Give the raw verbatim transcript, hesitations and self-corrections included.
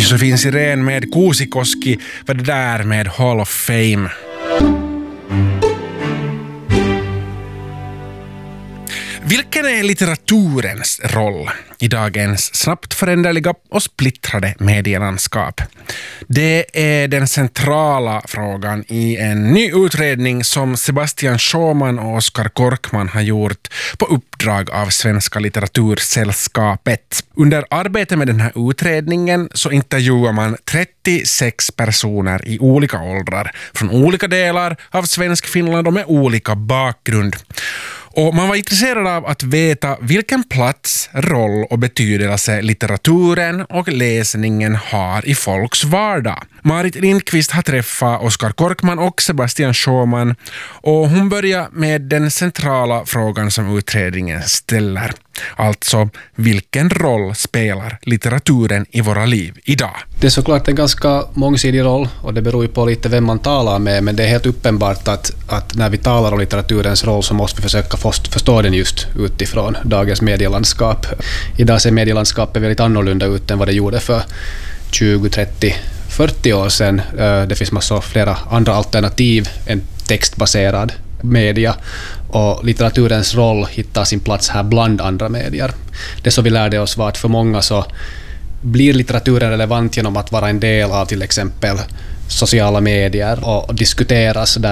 Josefin Sirén med Kuusikoski var det där med Hall of Fame. Vilken är litteraturens roll i dagens snabbt föränderliga och splittrade medielandskap? Det är den centrala frågan i en ny utredning som Sebastian Schumann och Oskar Korkman har gjort på uppdrag av Svenska litteratursällskapet. Under arbetet med den här utredningen så intervjuar man trettiosex personer i olika åldrar från olika delar av svensk Finland och med olika bakgrund. Och man var intresserad av att veta vilken plats, roll och betydelse litteraturen och läsningen har i folks vardag. Marit Lindqvist har träffat Oskar Korkman och Sebastian Schumann och hon börjar med den centrala frågan som utredningen ställer. Alltså, vilken roll spelar litteraturen i våra liv idag? Det är såklart en ganska mångsidig roll och det beror ju på lite vem man talar med, men det är helt uppenbart att, att när vi talar om litteraturens roll så måste vi försöka förstå den just utifrån dagens medielandskap. Idag ser medielandskapet väldigt annorlunda ut än vad det gjorde för tjugo, trettio, fyrtio år sedan. Det finns massor flera andra alternativ än textbaserad media och litteraturens roll hittar sin plats här bland andra medier. Det som vi lärde oss var att för många så blir litteraturen relevant genom att vara en del av till exempel sociala medier och diskuteras där